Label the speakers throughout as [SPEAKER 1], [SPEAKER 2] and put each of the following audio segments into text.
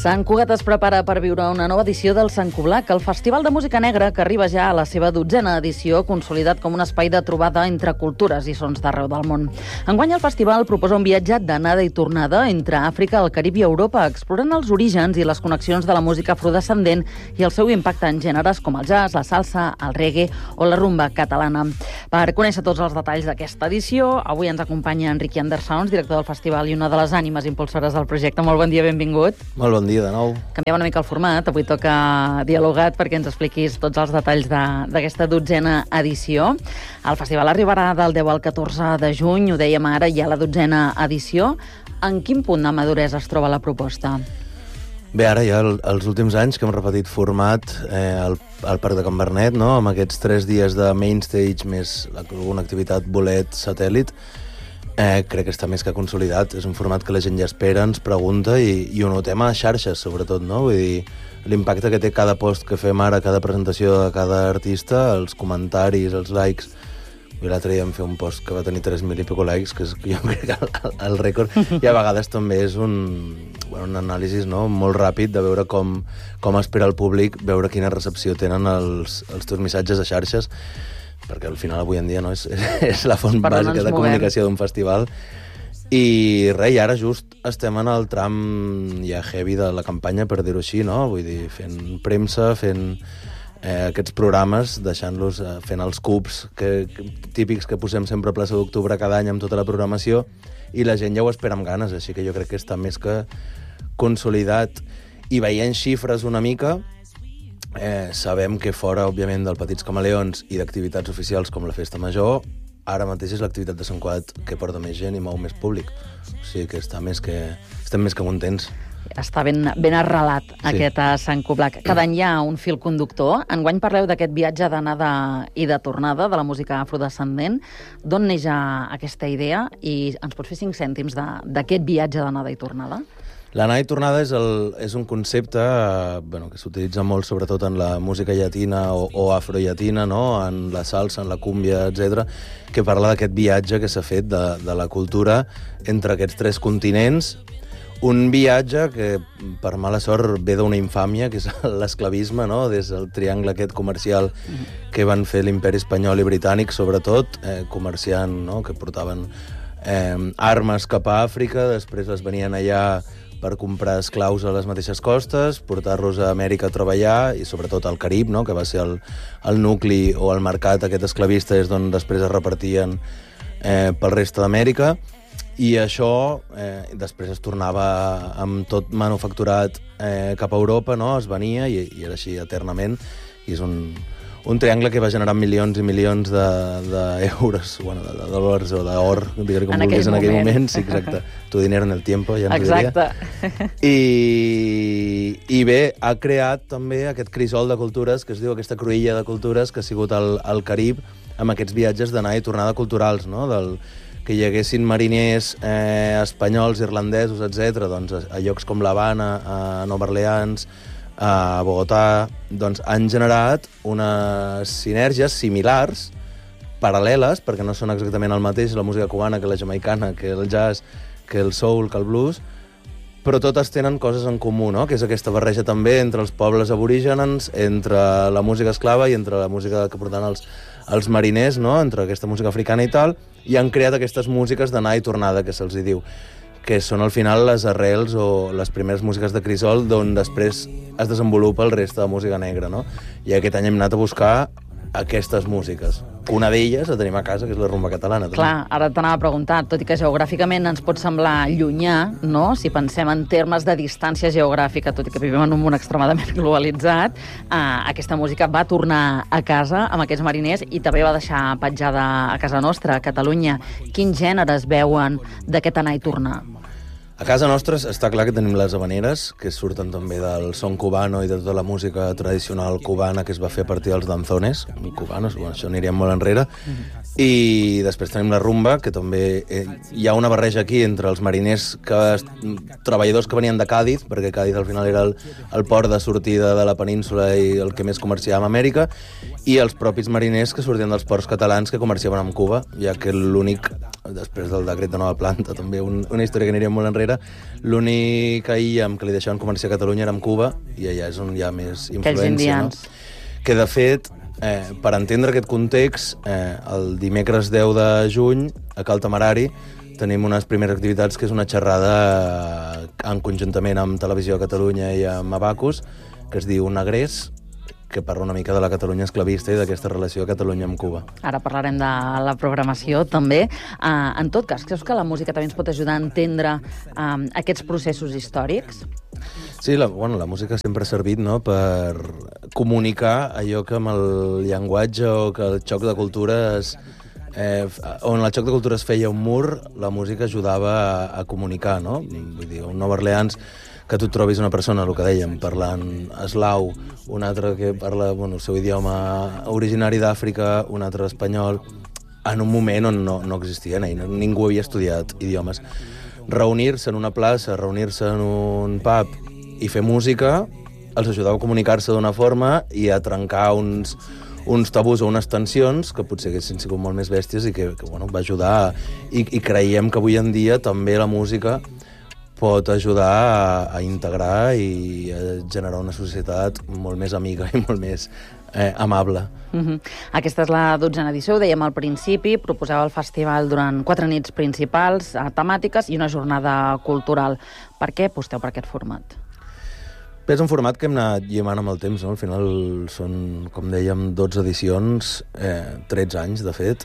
[SPEAKER 1] Sant Cugat es prepara per viure una nova edició del Sant Cublac, el Festival de Música Negra que arriba ja a la seva 12a edició, consolidat com un espai de trobada entre cultures i sons d'arreu del món. Enguany el festival proposa un viatge d'anada i tornada entre Àfrica, el Carib i Europa, explorant els orígens i les connexions de la música afrodescendent i el seu impacte en gèneres com el jazz, la salsa, el reggae o la rumba catalana. Per conèixer tots els detalls d'aquesta edició, avui ens acompanya Enrique Andersons, director del festival i una de les ànimes impulsores del projecte. Molt bon dia, benvingut.
[SPEAKER 2] Molt bon dia de nou.
[SPEAKER 1] Canviem una mica el format, avui toca dialogat perquè ens expliquis tots els detalls d'aquesta 12a edició. El festival arribarà del 10 al 14 de juny, ho dèiem ara, ja la 12a edició. En quin punt de maduresa es troba la proposta?
[SPEAKER 2] Bé, ara ja els últims anys que hem repetit format al Parc de Can Bernet, no? Amb aquests 3 dies de main stage més alguna activitat bolet satèl·lit, crec que està més que consolidat. És un format que la gent ja espera, ens pregunta i ho notem a xarxes, sobretot, no? Vull dir, l'impacte que té cada post que fem ara, cada presentació de cada artista, els comentaris, els likes. L'altre dia vam fer un post que va tenir 3.000 i pico likes, que és, jo crec que el rècord, i a vegades també és un anàlisi, no?, molt ràpid de veure com espera el públic, veure quina recepció tenen els teus missatges a xarxes, perquè al final avui en dia no és la font bàsica de comunicació d'un festival. I res, i ara just estem en el tram ja heavy de la campanya, per dir-ho així, no? Vull dir, fent premsa, fent aquests programes, deixant-los, fent els cubs típics que posem sempre a plaça d'Octubre cada any amb tota la programació, i la gent ja ho espera amb ganes, així que jo crec que està més que consolidat. I veient xifres una mica, sabem que fora, òbviament, del Petits Camaleons i d'activitats oficials com la Festa Major, ara mateix és l'activitat de Sant Cugat que porta més gent i mou més públic. O sigui que estem més que contents.
[SPEAKER 1] Està ben arrelat, sí, aquest Sant Cublac. Cada any hi ha un fil conductor. Enguany parleu d'aquest viatge d'anada i de tornada de la música afrodescendent. D'on neix aquesta idea? I ens pots fer 5 cèntims d'aquest viatge d'anada i tornada?
[SPEAKER 2] L'anada i tornada és un concepte que s'utilitza molt, sobretot en la música llatina o afrollatina, no? En la salsa, en la cúmbia, etc., que parla d'aquest viatge que s'ha fet de la cultura entre aquests 3 continents. Un viatge que, per mala sort, ve d'una infàmia, que és l'esclavisme, no? Des del triangle aquest comercial que van fer l'imperi espanyol i britànic, sobretot, comerciant, no? Que portaven armes cap a Àfrica, després les venien allà per comprar esclaus a les mateixes costes, portar-los a Amèrica a treballar, i sobretot al Carib, no? Que va ser el nucli o el mercat aquest esclavista, és d'on després es repartien pel reste d'Amèrica. I això després es tornava amb tot manufacturat cap a Europa, no? Es venia i era així eternament, i és un triangle que va generar milions i milions d'euros, de dòlars o d'or, com vulguis en aquell moment. Sí, exacte. Tu dinero en el tiempo, ja ens diria.
[SPEAKER 1] Exacte.
[SPEAKER 2] I bé, ha creat també aquest crisol de cultures, que es diu aquesta cruïlla de cultures, que ha sigut el Carib, amb aquests viatges d'anada i tornada culturals, no? Que hi haguessin mariners espanyols, irlandesos, etc., doncs, a llocs com l'Havana, a Nova Orleans, a Bogotà, doncs han generat unes sinergies similars, paral·leles, perquè no són exactament el mateix, la música cubana que la jamaicana, que el jazz, que el soul, que el blues, però totes tenen coses en comú, no? Que és aquesta barreja també entre els pobles aborígens, entre la música esclava i entre la música que portaven els mariners, no? Entre aquesta música africana i tal, i han creat aquestes músiques d'anada i tornada, que se'ls diu, que són al final les arrels o les primeres músiques de crisol d'on després es desenvolupa el reste de música negra, no? I aquest any hem anat a buscar aquestes músiques. Una d'elles la tenim a casa, que és la rumba catalana. També.
[SPEAKER 1] Clar, ara t'anava a preguntar, tot i que geogràficament ens pot semblar llunyà, no? Si pensem en termes de distància geogràfica, tot i que vivim en un món extremadament globalitzat, aquesta música va tornar a casa amb aquests mariners i també va deixar petjada a casa nostra, a Catalunya. Quins gèneres veuen d'aquest anar i tornar?
[SPEAKER 2] A casa nostra està clar que tenim les habaneres, que surten també del son cubano i de tota la música tradicional cubana que es va fer a partir dels danzones cubanos, això aniríem molt enrere. I després tenim la rumba, que també hi ha una barreja aquí entre els mariners, treballadors que venien de Càdiz, perquè Càdiz al final era el port de sortida de la península i el que més comerciava amb Amèrica, i els propis mariners que sortien dels ports catalans que comerciaven amb Cuba, ja que l'únic, després del decret de nova planta, també una història que aniria molt enrere, negra. L'únic IAM que li deixaven començar a Catalunya era amb Cuba, i allà és on hi ha més influència. No? Que, de fet, per entendre aquest context, el dimecres 10 de juny, a Cal Temerari, tenim unes primeres activitats, que és una xerrada en conjuntament amb Televisió de Catalunya i amb Abacus, que es diu Negrers, que parla una mica de la Catalunya esclavista i d'aquesta relació de Catalunya amb Cuba.
[SPEAKER 1] Ara parlarem de la programació, també. En tot cas, creus que la música també ens pot ajudar a entendre aquests processos històrics?
[SPEAKER 2] Sí, la música sempre ha servit, no?, per comunicar allò que amb el llenguatge o que el xoc de cultures... on el xoc de cultures feia un mur, la música ajudava a comunicar, no? Vull dir, a Nova Orleans, que tu trobis una persona, el que dèiem, parlant eslau, un altre que parla el seu idioma originari d'Àfrica, un altre espanyol, en un moment on no existien, ningú havia estudiat idiomes. Reunir-se en una plaça, reunir-se en un pub i fer música els ajudava a comunicar-se d'una forma i a trencar uns tabús o unes tensions que potser haguessin sigut molt més bèsties i que va ajudar. I creiem que avui en dia també la música pot ajudar a integrar i a generar una societat molt més amiga i molt més amable.
[SPEAKER 1] Aquesta és la 12a edició, ho dèiem al principi, proposeu el festival durant 4 nits principals, temàtiques i una jornada cultural. Per què aposteu per aquest format?
[SPEAKER 2] És un format que hem anat llimant amb el temps, no? Al final són, com dèiem, 12 edicions, 13 anys, de fet,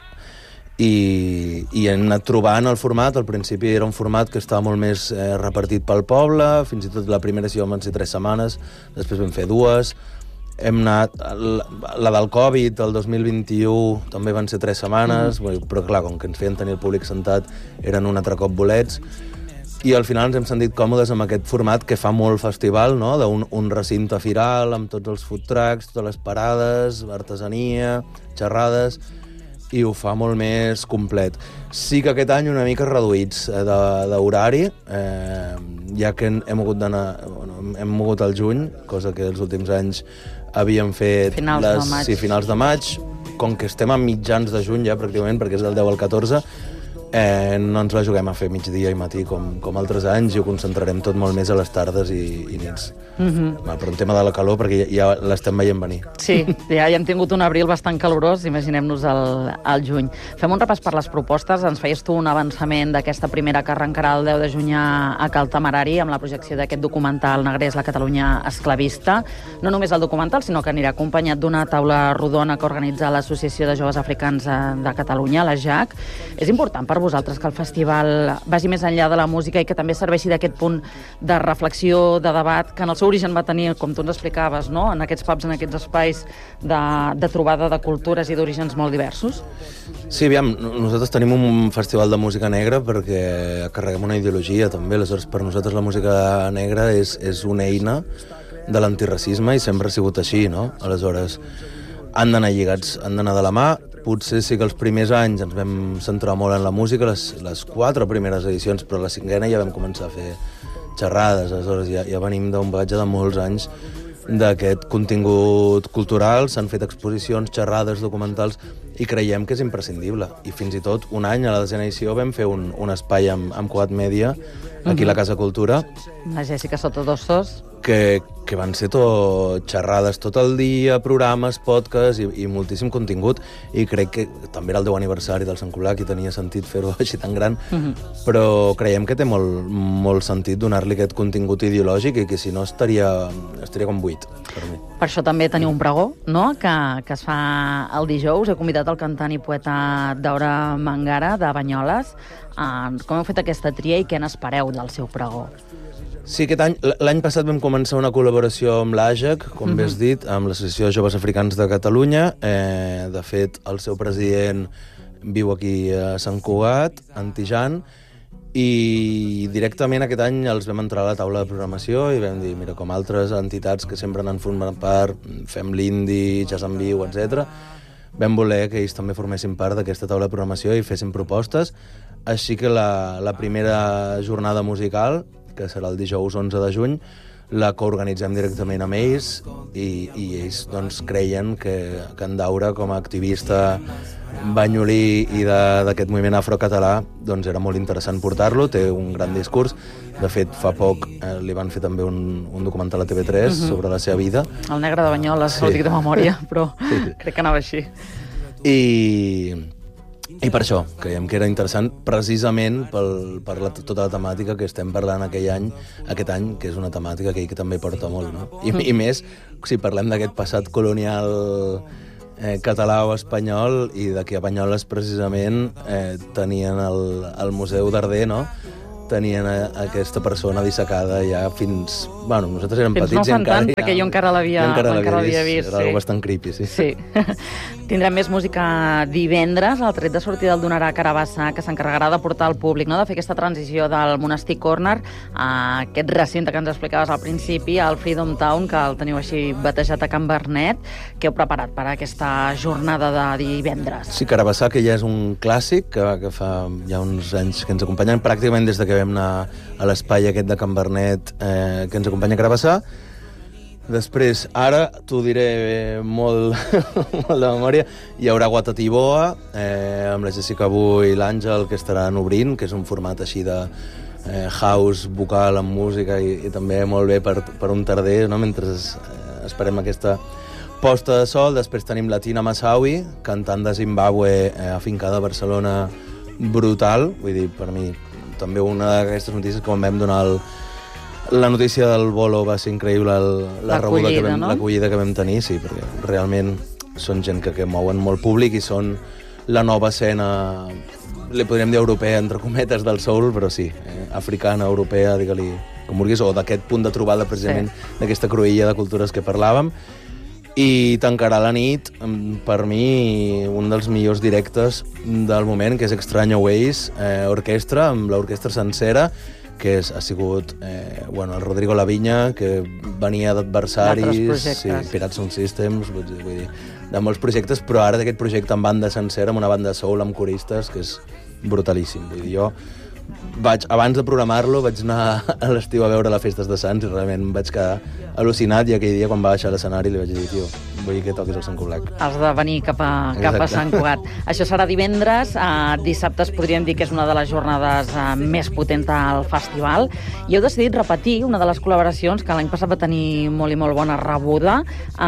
[SPEAKER 2] i hem anat trobant el format. Al principi era un format que estava molt més repartit pel poble, fins i tot la primera edició van ser 3 setmanes, després vam fer 2, hem anat, la del Covid, el 2021, també van ser 3 setmanes, però clar, com que ens feien tenir el públic sentat, eren un altre cop bolets, i al final ens hem sentit còmodes amb aquest format que fa molt festival, no?, d'un recinte firal, amb tots els food trucks, totes les parades, artesania, xerrades, i ho fa molt més complet. Sí que aquest any una mica reduïts d'horari, ja que hem mogut al juny, cosa que els últims anys havíem fet finals de maig. Com que estem a mitjans de juny ja pràcticament, perquè és del 10 al 14, no ens la juguem a fer migdia i matí com altres anys, i ho concentrarem tot molt més a les tardes i nits. Però un tema de la calor, perquè ja l'estem veient venir.
[SPEAKER 1] Sí, ja hem tingut un abril bastant calorós, imaginem-nos el juny. Fem un repàs per les propostes. Ens feies tu un avançament d'aquesta primera que arrencarà el 10 de juny a Cal Temerari, amb la projecció d'aquest documental Negrers, la Catalunya esclavista. No només el documental, sinó que anirà acompanyat d'una taula rodona que organitza l'Associació de Joves Africans de Catalunya, la JAC. És important per vosaltres que el festival vagi més enllà de la música i que també serveixi d'aquest punt de reflexió, de debat, que en el seu origen va tenir, com tu ens explicaves, no?, en aquests pubs, en aquests espais de trobada de cultures i d'orígens molt diversos?
[SPEAKER 2] Sí, aviam, nosaltres tenim un festival de música negra perquè carreguem una ideologia també. Aleshores, per nosaltres la música negra és una eina de l'antiracisme i sempre ha sigut així, no? Aleshores, han d'anar lligats, han d'anar de la mà. Potser sí que els primers anys ens vam centrar molt en la música, les 4 primeres edicions, però la 5a ja vam començar a fer xerrades. Aleshores ja venim d'un bagatge de molts anys d'aquest contingut cultural, s'han fet exposicions, xerrades, documentals, i creiem que és imprescindible. I fins i tot un any, a la 10a edició, vam fer un espai amb Coat Mèdia, aquí a la Casa Cultura.
[SPEAKER 1] La Jèssica Sotodossos.
[SPEAKER 2] Que van ser tot xerrades tot el dia, programes, podcasts i moltíssim contingut, i crec que també era el 10 aniversari del Sant Colac i tenia sentit fer-ho així tan gran, però creiem que té molt sentit donar-li aquest contingut ideològic i que si no estaria com buit per mi.
[SPEAKER 1] Per això també teniu un pregó, no?, que es fa el dijous. He convidat el cantant i poeta Daura Mangara, de Banyoles. Com heu fet aquesta tria i què n'espereu del seu pregó?
[SPEAKER 2] Sí, aquest any, l'any passat vam començar una col·laboració amb l'AJAC, com bé has dit, amb l'Associació de Joves Africans de Catalunya. De fet, el seu president viu aquí a Sant Cugat, a Antijan, i directament aquest any els vam entrar a la taula de programació i vam dir, mira, com altres entitats que sempre n'han format part, fem l'indi, jazz en viu, etc., vam voler que ells també formessin part d'aquesta taula de programació i fessin propostes. Així que la primera jornada musical que serà el dijous 11 de juny, la coorganitzem directament amb ells i ells doncs, creien que en Daura, com a activista banyolí i d'aquest moviment afrocatalà, doncs era molt interessant portar-lo, té un gran discurs. De fet, fa poc li van fer també un documental a TV3 sobre la seva vida.
[SPEAKER 1] El negre de Banyoles, no ho dic de memòria, però crec que anava així.
[SPEAKER 2] I per això, creiem que era interessant precisament per tota la temàtica que estem parlant aquest any, que és una temàtica que ell també porta molt, no? I més, si parlem d'aquest passat colonial català o espanyol, i de que a Banyoles precisament tenien el Museu Darder, no? Tenien aquesta persona dissecada ja fins... Bueno, nosaltres érem petits i encara...
[SPEAKER 1] Tant, perquè jo encara l'havia vist.
[SPEAKER 2] Era bastant creepy, sí.
[SPEAKER 1] Sí. Tindrem més música divendres. El tret de sortida el donarà Carabassa, que s'encarregarà de portar al públic, no?, de fer aquesta transició del Monestir Corner a aquest recinte que ens explicaves al principi, al Freedom Town, que el teniu així batejat a Can Bernet. Què heu preparat per a aquesta jornada de divendres?
[SPEAKER 2] Sí, Carabassa, que ja és un clàssic, que fa ja uns anys que ens acompanyen, pràcticament des de que vam anar a l'espai aquest de Can Bernet, que ens acompanya a Carabassa. Després, ara t'ho diré molt, molt de memòria, hi haurà Guatatiboa, amb la Jessica Bu i l'Àngel, que estaran obrint, que és un format així de house vocal amb música i també molt bé per un tarder, no?, mentre esperem aquesta posta de sol. Després tenim la Tina Massawi, cantant de Zimbabue, afincada a Barcelona, brutal. Vull dir, per mi, també una d'aquestes notícies que vam donar la notícia del bolo va ser increïble, l'acollida que vam tenir, sí, perquè realment són gent que mouen molt públic i són la nova escena, li podríem dir europea, entre cometes, del soul, però sí, africana, europea, digue-li com vulguis, o d'aquest punt de trobada precisament d'aquesta cruïlla de cultures que parlàvem. I tancarà la nit, per mi, un dels millors directes del moment, que és Extraño Ways, orquestra, amb l'orquestra sencera, que ha sigut el Rodrigo Lavinya, que venia d'adversaris, sí, Pirats Sound Systems, vull dir, de molts projectes, però ara d'aquest projecte amb banda sencera, amb una banda soul, amb coristes, que és brutalíssim. Vull dir, jo abans de programar-lo, vaig anar a l'estiu a veure les festes de Sants i realment em vaig quedar al·lucinat, i aquell dia quan va baixar a l'escenari li vaig dir, tio, vull que toquis el Sant Cugat.
[SPEAKER 1] Has de venir cap a Sant Cugat. Això serà divendres, dissabtes podríem dir que és una de les jornades més potents del festival, i heu decidit repetir una de les col·laboracions que l'any passat va tenir molt i molt bona rebuda,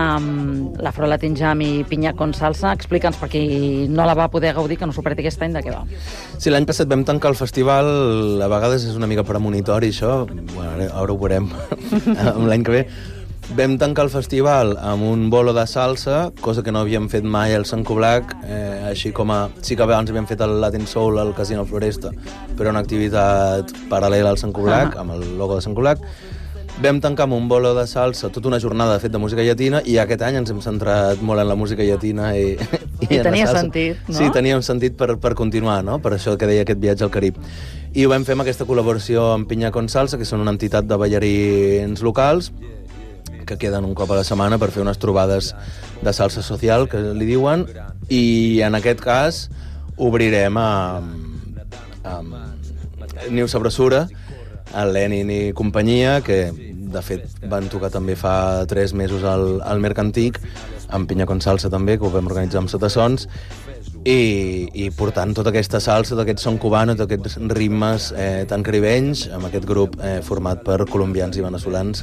[SPEAKER 1] amb l'Afro Latin Jam i Pinya con Salsa. Explica'ns, per qui no la va poder gaudir, que no s'ho perdi aquest any, de què va.
[SPEAKER 2] Sí, l'any passat vam tancar el festival, a vegades és una mica premonitori això, ara ho veurem amb l'any que ve. Vam tancar el festival amb un bolo de salsa, cosa que no havíem fet mai al Sant Cugat, així com sí que abans havíem fet el Latin Soul al Casino Floresta, però una activitat paral·lela al Sant Cugat, amb el logo de Sant Cugat. Vam tancar amb un bolo de salsa, tota una jornada fet de música llatina, i aquest any ens hem centrat molt en la música llatina i
[SPEAKER 1] tenia sentit, no?
[SPEAKER 2] Sí, tenia un sentit per continuar, no? Per això que deia aquest viatge al Carib. I ho vam fer amb aquesta col·laboració amb Pinya con Salsa, que són una entitat de ballarins locals, que queden un cop a la setmana per fer unes trobades de salsa social, que li diuen, i en aquest cas obrirem amb Niu Sabrosura, el Lenin i companyia, que de fet van tocar també fa 3 mesos al Mercantic, amb Pinya con Salsa també, que ho vam organitzar amb Sotasons, i portant tota aquesta salsa, tot aquest son cubano, tots aquests ritmes tan caribenys, amb aquest grup format per colombians i veneçolans,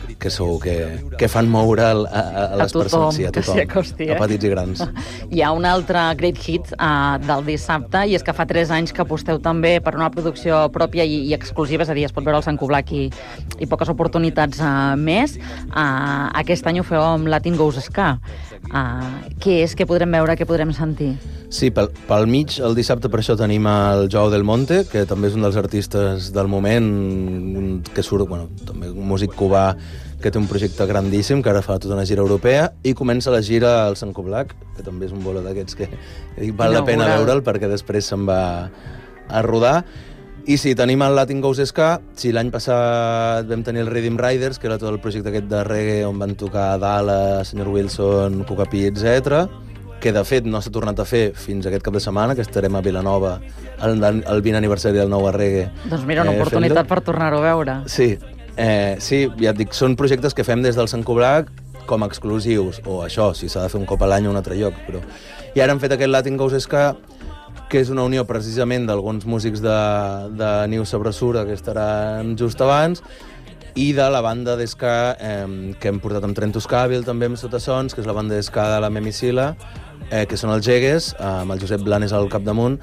[SPEAKER 2] que fan moure a les persones, sí, a tothom, a petits i grans.
[SPEAKER 1] Hi ha un altre great hit del dissabte, i és que fa 3 anys que aposteu també per una producció pròpia i exclusiva, és a dir, es pot veure al Sant Cugat i poques oportunitats més. Aquest any ho feu amb Latin Goes Ska. Què és? Què podrem veure? Què podrem sentir?
[SPEAKER 2] Sí, pel mig, el dissabte, per això tenim el Joao Del Monte, que també és un dels artistes del moment, que surt, també un músic cubà que té un projecte grandíssim, que ara fa tota una gira europea, i comença la gira al Sant Cugat, que també és un bolo d'aquests que val la pena veure'l, perquè després se'n va a rodar. I sí, tenim el Latin Goes Ska. Sí, l'any passat vam tenir el Rhythm Riders, que era tot el projecte aquest de reggae on van tocar Dala, Sr. Wilson, Cucapí, etc. que de fet no s'ha tornat a fer fins aquest cap de setmana, que estarem a Vilanova el 20 aniversari del Nou Reggae.
[SPEAKER 1] Doncs mira, una oportunitat per tornar-ho a veure.
[SPEAKER 2] Sí, ja et dic, són projectes que fem des del Sant Coblac com a exclusius, o això, si s'ha de fer un cop a l'any a un altre lloc. Però... I ara hem fet aquest Latin Goes Ska, que és una unió precisament d'alguns músics de Niu Sabressura, que estaran just abans, i de la banda d'esca que hem portat amb Trentus Càbil, també amb Sotasons, que és la banda d'esca de la Memisila, que són els Jegues, amb el Josep Blanes al capdamunt,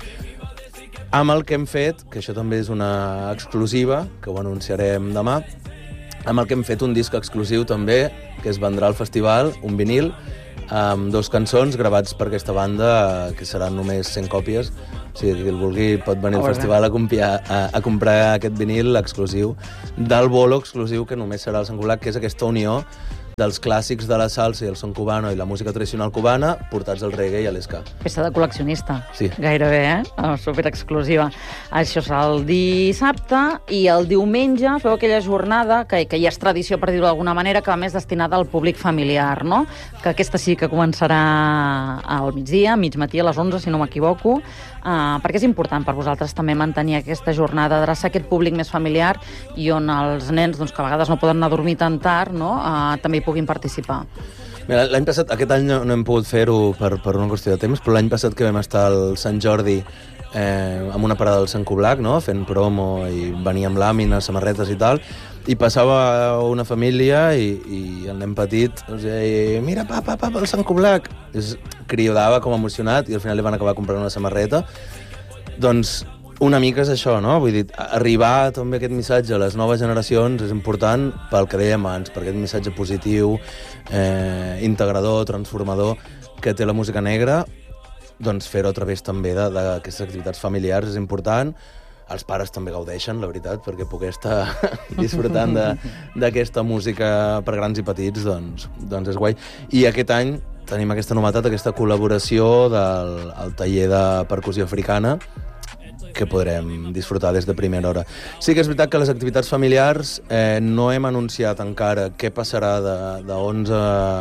[SPEAKER 2] amb el que hem fet, que això també és una exclusiva, que ho anunciarem demà, amb el que hem fet un disc exclusiu també, que es vendrà al festival, un vinil, amb 2 cançons gravats per aquesta banda, que seran només 100 còpies. O sigui, qui el vulgui pot venir al festival a comprar aquest vinil exclusiu del bolo exclusiu que només serà al Sant Coblac, que és aquesta unió dels clàssics de la salsa i el son cubano i la música tradicional cubana portats al reggae i a l'esca.
[SPEAKER 1] Peça de col·leccionista.
[SPEAKER 2] Sí.
[SPEAKER 1] Gairebé, super exclusiva. Això serà el dissabte i el diumenge feu aquella jornada que ja és tradició, per dir-ho d'alguna manera, que va més destinada al públic familiar, no? Que aquesta sí que començarà al migdia, mig matí a les 11, si no m'equivoco, perquè és important per vosaltres també mantenir aquesta jornada, adreçar aquest públic més familiar i on els nens, doncs, que a vegades no poden anar a dormir tan tard, no? També hi puguin participar.
[SPEAKER 2] Mira, l'any passat, aquest any no hem pogut fer-ho per una qüestió de temps, però l'any passat que vam estar al Sant Jordi amb una parada del Sant Coblac, no? Fent promo i venia amb làmines, samarretes i tal, i passava una família i el nen petit deia, mira, papa, el Sant Coblac. Cridava com emocionat i al final li van acabar comprant una samarreta. Doncs una mica és això, no? Vull dir, arribar també aquest missatge a les noves generacions és important pel que dèiem abans, per aquest missatge positiu, integrador, transformador, que té la música negra, doncs fer-ho a través també d'aquestes activitats familiars és important. Els pares també gaudeixen, la veritat, perquè poder estar disfrutant d'aquesta música per grans i petits, doncs és guai. I aquest any tenim aquesta novetat, aquesta col·laboració del taller de percussió africana, que podrem disfrutar des de primera hora. Sí que és veritat que les activitats familiars no hem anunciat encara què passarà de 11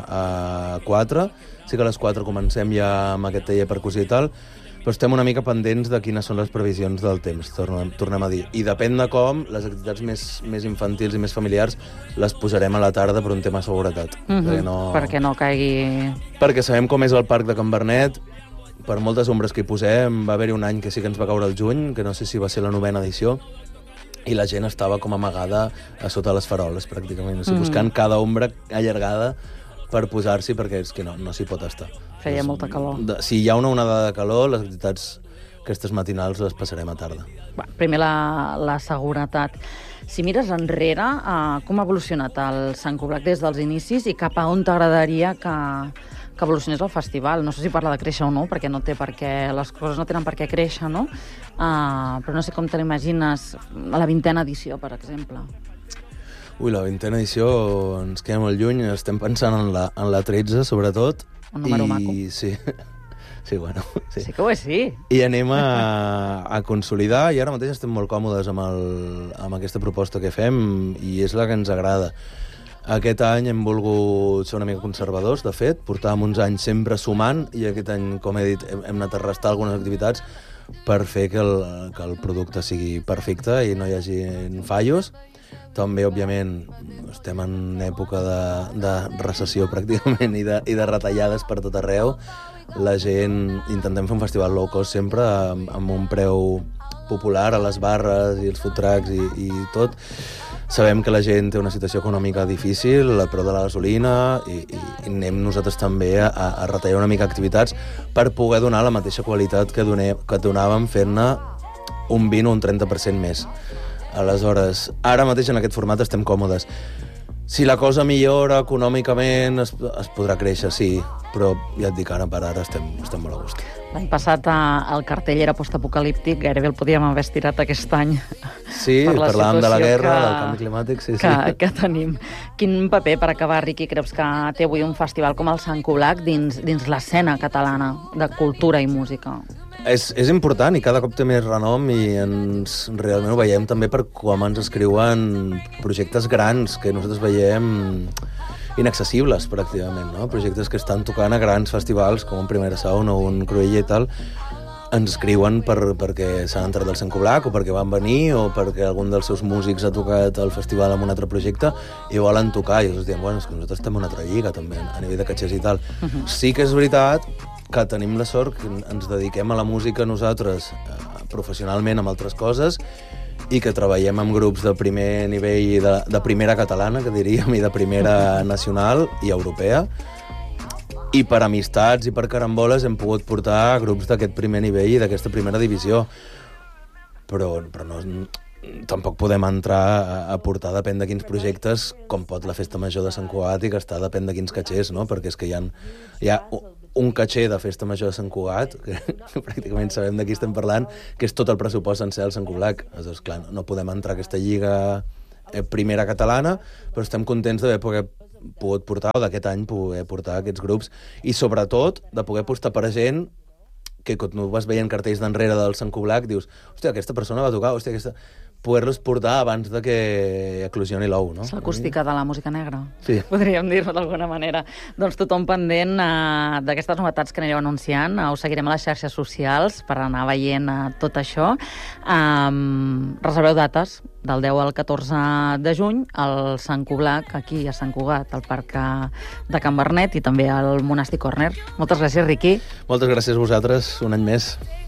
[SPEAKER 2] a 4. Sí que a les 4 comencem ja amb aquest taller de percussió i tal, però estem una mica pendents de quines són les previsions del temps, tornem a dir. I depèn de com, les activitats més infantils i més familiars les posarem a la tarda per un tema de seguretat.
[SPEAKER 1] Perquè no caigui...
[SPEAKER 2] Perquè sabem com és el parc de Can Bernet, per moltes ombres que hi posem, va haver-hi un any que sí que ens va caure el juny, que no sé si va ser la 9ª edició, i la gent estava com amagada a sota les faroles, pràcticament, buscant cada ombra allargada per posar-s'hi, perquè és que no s'hi pot estar.
[SPEAKER 1] Feia molta calor.
[SPEAKER 2] Si hi ha una onada de calor, les activitats aquestes matinals les passarem a tarda.
[SPEAKER 1] Primer la seguretat. Si mires enrere, com ha evolucionat el Sant Coblac des dels inicis i cap a on t'agradaria que evolucionés el festival? No sé si parla de créixer o no, perquè no té per què, les coses no tenen per què créixer, no? Però no sé com te l'imagines a la 20ª edició, per exemple.
[SPEAKER 2] Ui, la 20ª edició ens queda molt lluny, estem pensant en la 13, sobretot.
[SPEAKER 1] Un número maco.
[SPEAKER 2] Sí. Sí, bueno. Sí.
[SPEAKER 1] Sí que ho és, sí.
[SPEAKER 2] I anem a consolidar, i ara mateix estem molt còmodes amb aquesta proposta que fem, i és la que ens agrada. Aquest any hem volgut ser una mica conservadors, de fet, portàvem uns anys sempre sumant, i aquest any, com he dit, hem anat a restar algunes activitats per fer que el producte sigui perfecte i no hi hagi fallos. També, òbviament, estem en època de recessió pràcticament i de retallades per tot arreu. La gent, intentem fer un festival low cost sempre amb un preu popular a les barres i els food trucks i tot. Sabem que la gent té una situació econòmica difícil, el preu de la gasolina, i anem nosaltres també a retallar una mica activitats per poder donar la mateixa qualitat que donàvem fent-ne un 20 o un 30% més. Aleshores, ara mateix en aquest format estem còmodes. Si la cosa millora econòmicament es podrà créixer, sí, però ja et dic, ara per ara estem molt a gust.
[SPEAKER 1] L'any passat el cartell era postapocalíptic, gairebé el podíem haver estirat aquest any.
[SPEAKER 2] Sí, parlàvem de la guerra, del canvi climàtic, sí.
[SPEAKER 1] Que tenim. Quin paper, per acabar, Riqui, creus que té avui un festival com el Sant Coblac dins l'escena catalana de cultura i música?
[SPEAKER 2] És important i cada cop té més renom i realment ho veiem també per com ens escriuen projectes grans que nosaltres veiem inaccessibles, pràcticament, no? Projectes que estan tocant a grans festivals, com un Primera Sound o un Cruïlla i tal, ens escriuen perquè s'han entrat al Sant Coblac o perquè van venir o perquè algun dels seus músics ha tocat al festival amb un altre projecte i volen tocar. I nosaltres diem, bueno, és que nosaltres estem en una altra lliga també, a nivell de catxers i tal. Sí que és veritat que tenim la sort que ens dediquem a la música nosaltres professionalment amb altres coses i que treballem amb grups de primer nivell de primera catalana, que diríem, i de primera nacional i europea. I per amistats i per caramboles hem pogut portar grups d'aquest primer nivell i d'aquesta primera divisió. Però no, tampoc podem entrar a portar, depèn de quins projectes, com pot la Festa Major de Sant Cugat i que està depèn de quins catxers, no? Perquè és que hi ha un catxer de Festa Major de Sant Cugat, que pràcticament sabem de qui estem parlant, que és tot el pressupost sencer del Sant Coblac. Aleshores, clar, no podem entrar a aquesta lliga primera catalana, però estem contents d'haver pogut portar, o d'aquest any poder portar aquests grups, i sobretot de poder apostar per gent que quan tu vas veient cartells d'enrere del Sant Coblac dius, hòstia, aquesta persona va tocar, hòstia, poder-los portar abans de que eclosioni l'ou, no?
[SPEAKER 1] És l'acústica de la música negra,
[SPEAKER 2] sí.
[SPEAKER 1] Podríem dir-ho d'alguna manera. Doncs tothom pendent d'aquestes novetats que anireu anunciant, us seguirem a les xarxes socials per anar veient tot això. Reserveu dates del 10 al 14 de juny al Sant Coblac, aquí a Sant Cugat, al Parc de Can Vernet i també al Monestir Corner. Moltes gràcies, Riqui.
[SPEAKER 2] Moltes gràcies a vosaltres, un any més.